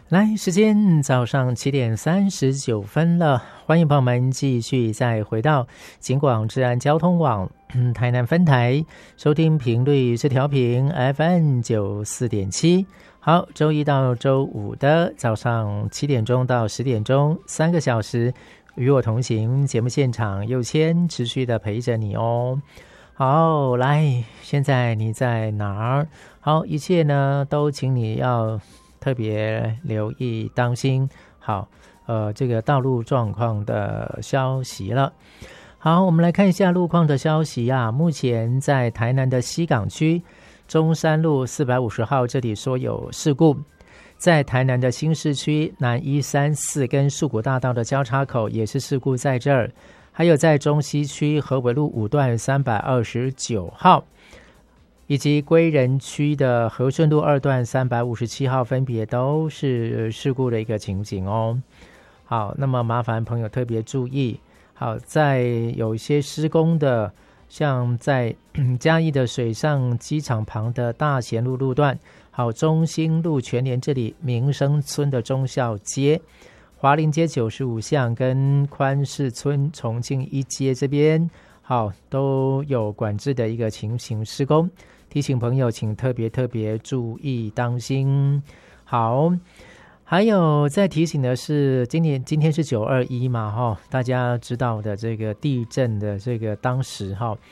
来，时间早上7:39了，欢迎朋友们继续再回到警广治安交通网台南分台，收听频率是调频 FM94.7。好，周一到周五的早上7点钟到10点钟，3个小时与我同行，节目现场佑谦持续的陪着你哦。好，来，现在你在哪儿？好，一切呢都请你要特别留意当心。好，这个道路状况的消息了。好，我们来看一下路况的消息啊。目前在台南的西港区中山路450号这里说有事故，在台南的新市区南134跟树谷大道的交叉口也是事故在这儿，还有在中西区河尾路5段329号，以及归仁区的和顺路2段357号，分别都是事故的一个情景哦。好，那么麻烦朋友特别注意。好，在有一些施工的，像在嘉义的水上机场旁的大贤路路段，好，中兴路全联这里民生村的忠孝街、华林街95巷跟宽市村重庆一街这边，好，都有管制的一个情形施工，提醒朋友请特别注意当心。好，还有再提醒的是，今天是921嘛，大家知道的这个地震的这个当时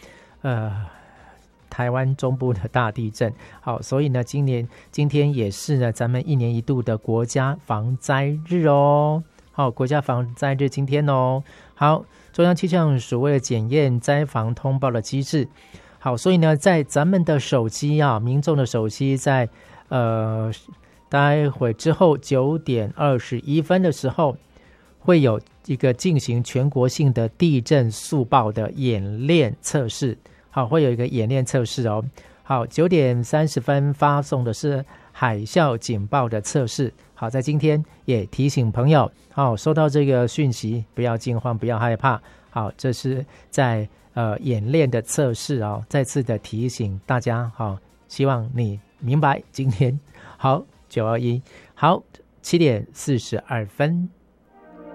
台湾中部的大地震。好，所以呢今天也是呢咱们1年1度的国家防灾日哦。好，国家防灾日今天哦。好，中央气象署为了检验灾防通报的机制，好，所以呢在咱们的手机啊，民众的手机在待会之后9点21分的时候，会有一个进行全国性的地震速报的演练测试。好，会有一个演练测试哦。好，9点30分发送的是海啸警报的测试。好，在今天也提醒朋友，好，收到这个讯息不要惊慌，不要害怕。好，这是在演练的测试哦，再次的提醒大家。好，希望你明白今天。好，921，好，7点42分。